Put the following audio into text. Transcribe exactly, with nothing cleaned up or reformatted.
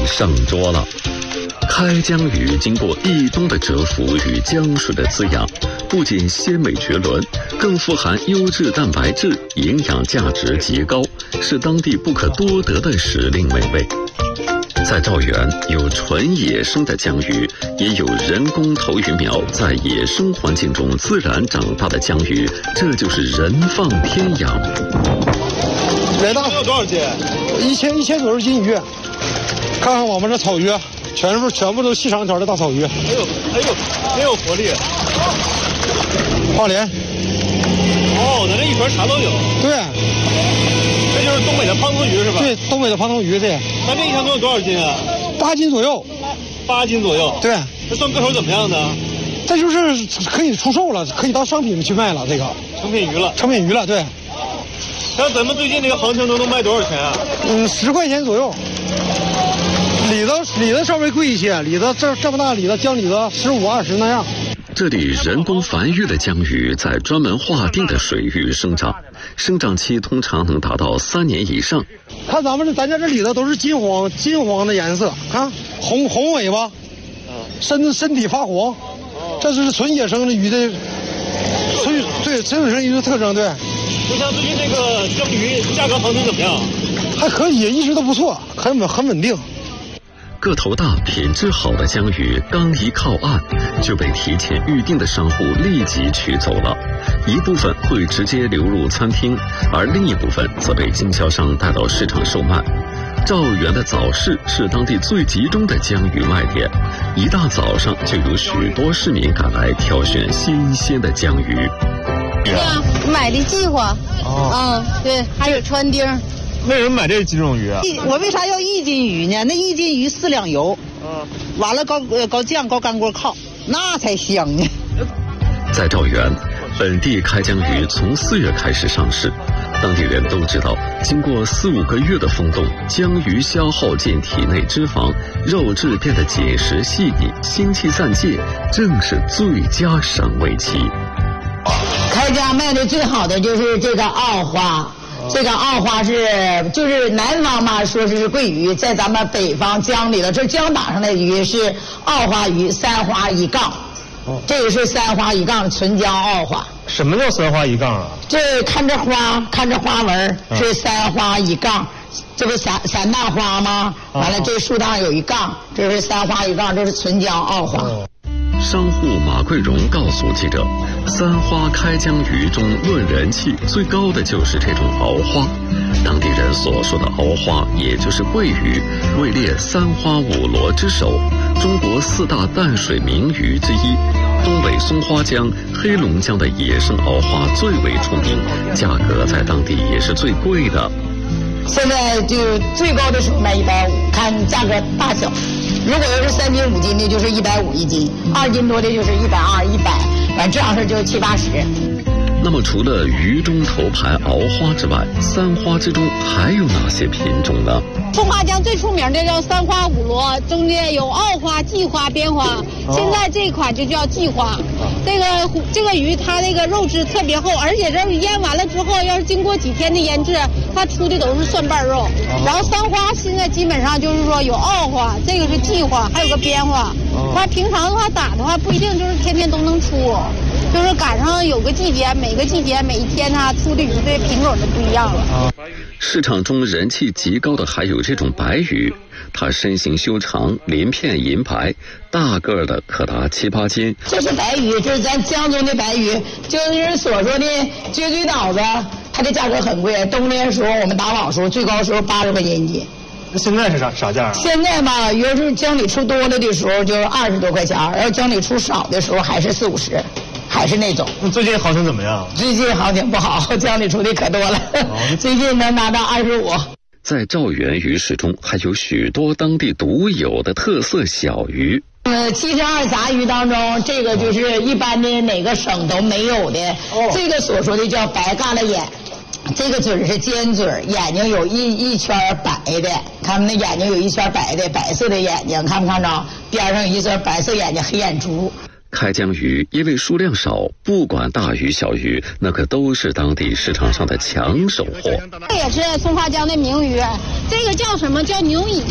上桌了。开江鱼经过一冬的蛰伏与江水的滋养，不仅鲜美绝伦，更富含优质蛋白质，营养价值极高，是当地不可多得的时令美味。在赵源有纯野生的江鱼，也有人工投鱼苗在野生环境中自然长大的江鱼，这就是人放天养。 来大有多少斤？一千一千左右斤鱼。看看我们这草鱼，全部全部都细长条的大草鱼。哎呦哎呦，真有活力！花鲢。哦，咱这一船啥都有。对。这就是东北的胖头鱼是吧？对，东北的胖头鱼，对。咱这一条能有多少斤啊？八斤左右。八斤左右。对。这算个头怎么样呢？这就是可以出售了，可以当商品去卖了，这个成品鱼了。成品鱼了，对。像咱们最近这个行情都能卖多少钱啊？嗯，十块钱左右。里子里子稍微贵一些，里子这这么大里子，江里子十五二十那样。 这里人工繁育的江鱼在专门划定的水域生长，生长期通常能达到三年以上。 看咱们这咱家这里头都是金黄金黄的颜色，看红红尾巴，身身体发黄，这是纯野生的鱼的，纯对纯野生鱼的特征。对，就像最近这个江鱼价格行情怎么样？还可以，一直都不错，很稳很稳定。 个头大、品质好的江鱼刚一靠岸，就被提前预定的商户立即取走了，一部分会直接流入餐厅，而另一部分则被经销商带到市场售卖。赵源的早市是当地最集中的江鱼卖点，一大早上就有许多市民赶来挑选新鲜的江鱼。 对啊，买的计划。哦，嗯，对，还有川丁。 为什么买这几种鱼啊？ 我为啥要一斤鱼呢？那一斤鱼四两油，嗯，完了高呃高酱高干锅靠，那才香呢。 在赵源，本地开江鱼从四月开始上市，当地人都知道，经过四五个月的风冻，江鱼消耗进体内脂肪，肉质变得紧实细腻，腥气暂借，正是最佳赏味期。 开江卖的最好的就是这个澳花。这个澳花是就是南方嘛，说是桂鱼，在咱们北方江里头，这江岛上的鱼是澳花鱼，三花一杠。哦，这个是三花一杠纯江澳花。 什么叫三花一杠啊？ 这看这花，看这花纹是三花一杠，这不三三大花吗？完了，这树上有一杠，这是三花一杠，这是纯江澳花。哦， 商户马桂荣告诉记者，三花开江鱼中论人气最高的就是这种鳌花。当地人所说的鳌花，也就是桂鱼，位列三花五螺之首，中国四大淡水名鱼之一。东北松花江、黑龙江的野生鳌花最为出名，价格在当地也是最贵的。 现在就最高的时候卖一百五，看价格大小。如果要是三斤五斤的，就是一百五一斤；二斤多的，就是一百二、一百，反正这样式就七八十。 那么，除了鱼中头牌鳌花之外，三花之中还有哪些品种呢？ 松花江最出名的叫三花五螺，中间有澳花、季花、边花。现在这一款就叫季花。这个这个鱼它那个肉质特别厚，而且这腌完了之后，要是经过几天的腌制，它出的都是蒜瓣肉。然后三花现在基本上就是说有澳花，这个是季花，还有个边花。它平常的话打的话不一定就是天天都能出。就是赶上有个季节，每个季节每一天它出的鱼的品种就不一样了。 市场中人气极高的还有这种白鱼，它身形修长，鳞片银白，大个的可达七八斤。 这是白鱼，这是咱江中的白鱼，就是所说的撅嘴脑子，它的价格很贵。冬天时候我们打网时候最高时候八十块钱一斤。 现在是啥啥价啊？ 现在吧，要是江里出多了的时候就二十多块钱，要江里出少的时候还是四五十。还是那种。 那最近行情怎么样？ 最近行情不好，江里出的可多了。哦、最近能拿到二十五。 在赵源鱼市中，还有许多当地独有的特色小鱼。 呃，七十二杂鱼当中，这个就是一般的哪个省都没有的。哦、这个所说的叫白疙瘩眼，这个嘴是尖嘴，眼睛有一一圈白的，看那眼睛有一圈白的，白色的眼睛，看不看着？边上有一圈白色眼睛，黑眼珠。 开江鱼因为数量少，不管大鱼小鱼，那可都是当地市场上的抢手货。 这也是松花江的名鱼，这个叫什么？叫牛尾